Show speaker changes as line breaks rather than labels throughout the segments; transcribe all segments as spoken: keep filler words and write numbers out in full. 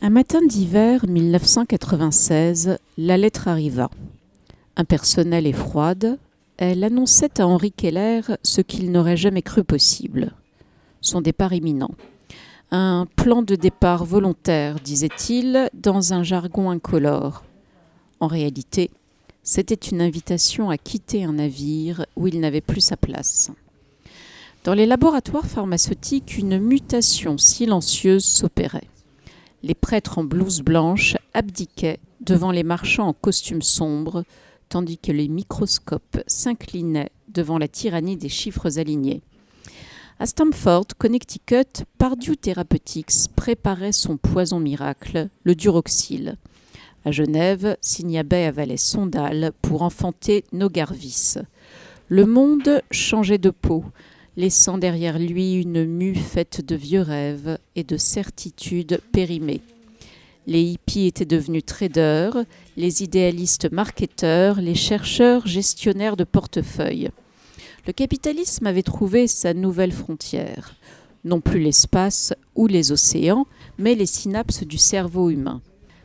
Un matin d'hiver mille neuf cent quatre-vingt-seize, la lettre arriva. Impersonnelle et froide, elle annonçait à Henri Keller ce qu'il n'aurait jamais cru possible. Son départ imminent. Un plan de départ volontaire, disait-il, dans un jargon incolore. En réalité, c'était une invitation à quitter un navire où il n'avait plus sa place. Dans les laboratoires pharmaceutiques, une mutation silencieuse s'opérait. Les prêtres en blouse blanche abdiquaient devant les marchands en costume sombre, tandis que les microscopes s'inclinaient devant la tyrannie des chiffres alignés. À Stamford, Connecticut, Purdue Therapeutics préparait son poison miracle, le Duroxil. À Genève, Signabay avalait Sondal pour enfanter Nogarvis. Le monde changeait de peau, laissant derrière lui une mue faite de vieux rêves et de certitudes périmées. Les hippies étaient devenus traders, les idéalistes marketeurs, les chercheurs gestionnaires de portefeuilles. Le capitalisme avait trouvé sa nouvelle frontière, non plus l'espace ou les océans, mais les synapses du cerveau humain.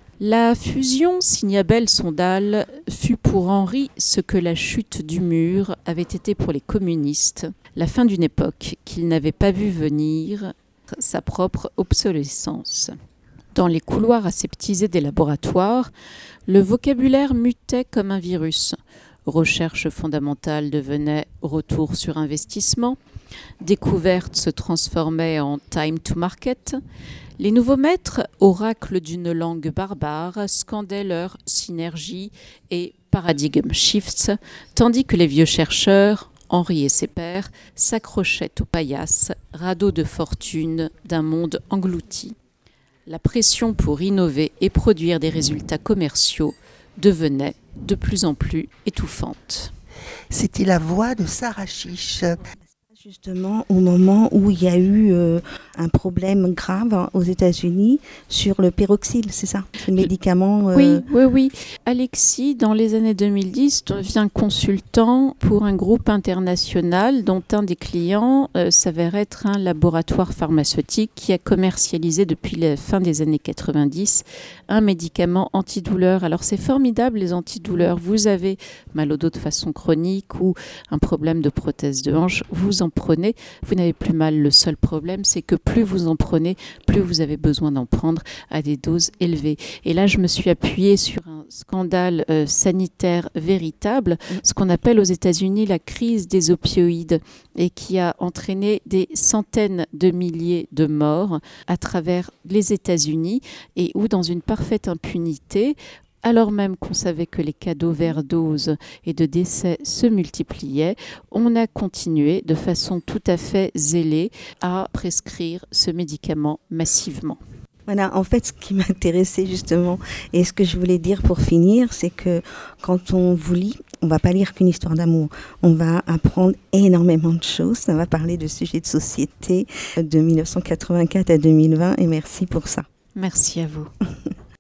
La fusion Signabel-Sondal fut pour Henri ce que la chute du mur avait été pour les communistes, la fin d'une époque qu'il n'avait pas vu venir, sa propre obsolescence. Dans les couloirs aseptisés des laboratoires, le vocabulaire mutait comme un virus. Recherche fondamentale devenait retour sur investissement, découverte se transformait en time to market. Les nouveaux maîtres, oracles d'une langue barbare, scandaient leur synergie et paradigm shifts, tandis que les vieux chercheurs, Henri et ses pairs, s'accrochaient aux paillasses, radeaux de fortune d'un monde englouti. La pression pour innover et produire des résultats commerciaux devenait de plus en plus étouffante.
C'était la voix de Sarah Chiche. Justement, au moment où il y a eu euh, un problème grave hein, aux États-Unis sur le Pyroxyle, c'est ça, le médicament. Euh...
Oui, oui, oui. Alexis, dans les années deux mille dix, devient consultant pour un groupe international dont un des clients euh, s'avère être un laboratoire pharmaceutique qui a commercialisé depuis la fin des années quatre-vingt-dix un médicament antidouleur. Alors c'est formidable les antidouleurs. Vous avez mal au dos de façon chronique ou un problème de prothèse de hanche, vous en prenez, vous n'avez plus mal. Le seul problème, c'est que plus vous en prenez, plus vous avez besoin d'en prendre à des doses élevées. Et là, je me suis appuyée sur un scandale euh, sanitaire véritable, ce qu'on appelle aux États-Unis la crise des opioïdes, et qui a entraîné des centaines de milliers de morts à travers les États-Unis, et où, dans une parfaite impunité, alors même qu'on savait que les cas d'overdose et de décès se multipliaient, on a continué de façon tout à fait zélée à prescrire ce médicament massivement.
Voilà, en fait, ce qui m'intéressait justement, et ce que je voulais dire pour finir, c'est que quand on vous lit, on ne va pas lire qu'une histoire d'amour. On va apprendre énormément de choses. Ça va parler de sujets de société de mille neuf cent quatre-vingt-quatre à deux mille vingt, et merci pour ça.
Merci à vous.